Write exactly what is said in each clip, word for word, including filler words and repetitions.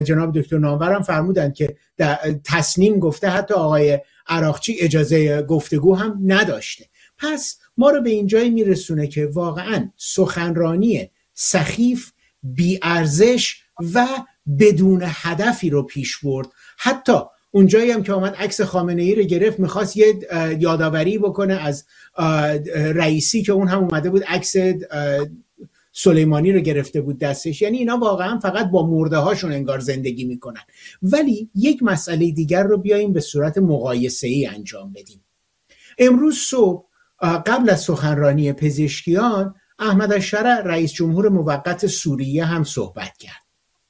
جناب دکتر نامورم فرمودند که تصنیم گفته حتی آقای عراقچی اجازه گفتگو هم نداشته. پس ما رو به اینجایی میرسونه که واقعا سخنرانی سخیف، بی‌ارزش و بدون هدفی رو پیش برد. حتی اونجایی هم که آمد عکس خامنه‌ای رو گرفت، میخواست یه یادآوری بکنه از رئیسی که اون هم اومده بود عکس سلیمانی رو گرفته بود دستش. یعنی اینا واقعا فقط با مرده هاشون انگار زندگی میکنن. ولی یک مسئله دیگر رو بیاییم به صورت مقایسه‌ای انجام بدیم. امروز صبح قبل از سخنرانی پزشکیان، احمد الشرع رئیس جمهور موقت سوریه هم صحبت کرد.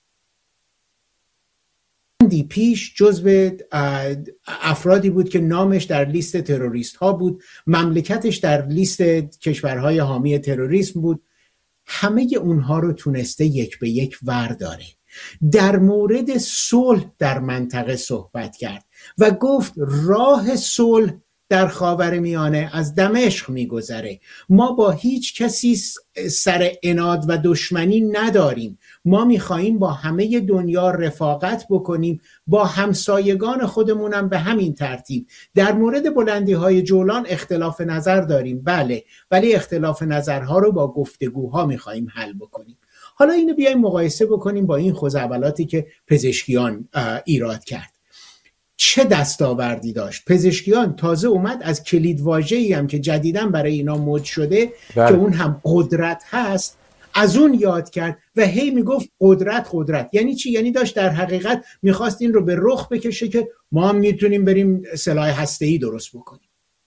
دی پیش جزو افرادی بود که نامش در لیست تروریست ها بود، مملکتش در لیست کشورهای حامی تروریسم بود. همه اونها رو تونسته یک به یک ورداره. در مورد صلح در منطقه صحبت کرد و گفت راه صلح در خاورمیانه از دمشق میگذره. ما با هیچ کسی سر عناد و دشمنی نداریم. ما میخواییم با همه دنیا رفاقت بکنیم، با همسایگان خودمونم به همین ترتیب. در مورد بلندی های جولان اختلاف نظر داریم، بله، ولی اختلاف نظرها رو با گفتگوها میخواییم حل بکنیم. حالا اینو بیایم مقایسه بکنیم با این خزعبلاتی که پزشکیان ایراد کرد. چه دستاوردی داشت؟ پزشکیان تازه اومد از کلید واژه‌ای هم که جدیداً برای اینا مد شده بله. که اون هم قدرت هست، از اون یاد کرد و هی میگفت قدرت قدرت. یعنی چی؟ یعنی داشت در حقیقت میخواست این رو به رخ بکشه که ما هم میتونیم بریم سلاح هسته‌ای درست بکنیم.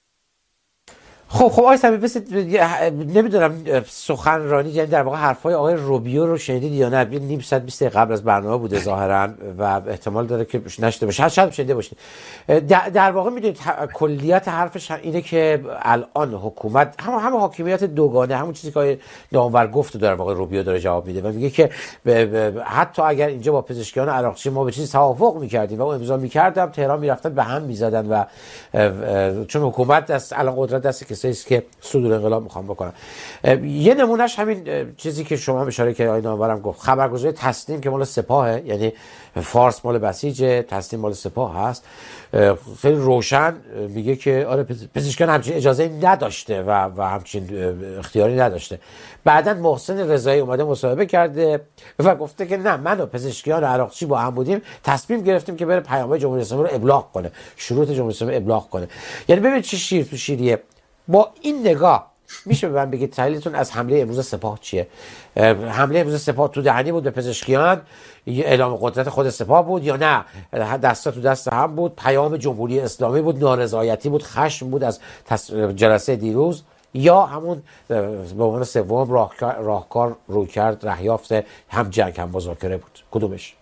خب خب آقای صمیم، نمیدونم سخنرانی، یعنی در واقع حرفای آقای روبیو رو شنیدید یا نه؟ نیم ساعت بیست دقیقه قبل از برنامه بوده ظاهرا و احتمال داره که نشده باشه، شاید شنیده باشید. در, در واقع میدونید کلیت حرفش اینه که الان حکومت هم هم حاکمیت دوگانه، همون چیزی که آقای نامور گفت در واقع روبیو داره جواب میده و میگه که حتی اگر اینجا با پزشکیان عراقچی ما به چیزی توافق میکردیم و اون امضا میکردم، تهران میرفتن به هم میزدن و چون حکومت دست الان قدرت دست کسایی است که صدور انقلاب میخوام بکنن. یه نمونهش همین چیزی که شما اشاره کردید آقای نامورم گفت، خبرگزاری تسنیم که مال سپاهه، یعنی فارس مال بسیجه، تسنیم مال سپاه هست، خیلی روشن میگه که آره پزشکیان همچین اجازه نداشته و و همچین اختیاری نداشته. بعدن محسن رضایی اومده مصاحبه کرده و گفته که نه، من و پزشکیان عراقچی با هم بودیم، تصمیم گرفتیم که بره پیامبر جمهوری اسلامی رو ابلاغ کنه، شروط جمهوری اسلامی ابلاغ کنه. یعنی ببینید چه شیر تو شیریه. با این نگاه میشه به من بگید تحلیلتون از حمله امروز سپاه چیه؟ حمله امروز سپاه تو دهنی بود به پزشکیان، اعلام قدرت خود سپاه بود یا نه دستا تو دست هم بود، پیام جمهوری اسلامی بود، نارضایتی بود، خشم بود از جلسه دیروز، یا همون به عنوان سوم راهکار راهکار روی کرد رهیافت هم جنگ هم مذاکره بود؟ کدومش؟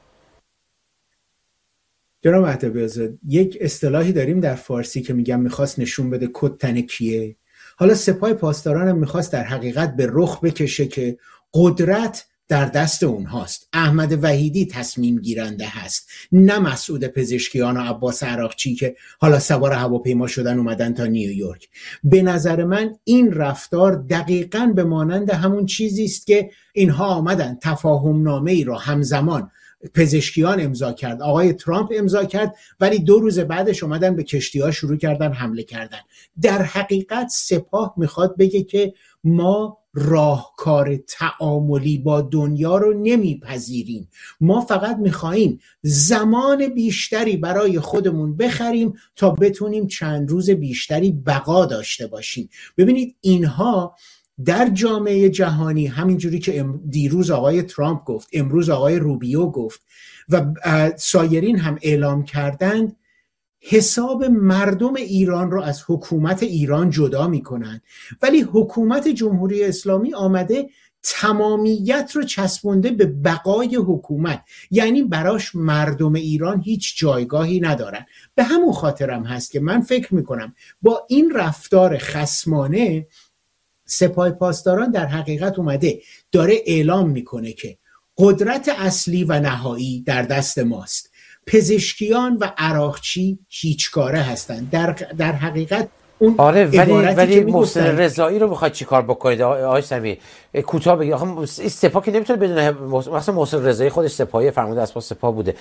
جناب مهدوی آزاد، یک اصطلاحی داریم در فارسی که میگم میخواست نشون بده کد تن کیه. حالا سپاه پاسداران هم میخواست در حقیقت به رخ بکشه که قدرت در دست اونهاست. احمد وحیدی تصمیم گیرنده هست، نه مسعود پزشکیان و عباس عراقچی که حالا سوار هواپیما شدن اومدن تا نیویورک. به نظر من این رفتار دقیقاً به مانند همون چیزی است که اینها آمدن تفاهم نامه ای را همزمان پزشکیان امضا کرد، آقای ترامپ امضا کرد، ولی دو روز بعدش اومدن به کشتی‌ها شروع کردن حمله کردن. در حقیقت سپاه میخواد بگه که ما راهکار تعاملی با دنیا رو نمیپذیریم، ما فقط میخواییم زمان بیشتری برای خودمون بخریم تا بتونیم چند روز بیشتری بقا داشته باشیم. ببینید اینها در جامعه جهانی، همینجوری که دیروز آقای ترامپ گفت، امروز آقای روبیو گفت و سایرین هم اعلام کردند، حساب مردم ایران رو از حکومت ایران جدا میکنن، ولی حکومت جمهوری اسلامی آمده تمامیت رو چسبونده به بقای حکومت، یعنی براش مردم ایران هیچ جایگاهی ندارن. به همون خاطرم هست که من فکر میکنم با این رفتار خصمانه سپاه پاسداران در حقیقت اومده داره اعلام میکنه که قدرت اصلی و نهایی در دست ماست. پزشکیان و عراقچی هیچ کاره هستند. در, در حقیقت اون آره ولی ولی محسن میگفتن... رضایی رو میخواد چیکار بکنید آقای سمیع؟ کوتاه بگید. آخه این سپاه که نمیتونه بدون مثلا محسن رضایی خودش سپاهی فرمانده اسباب سپاه بوده.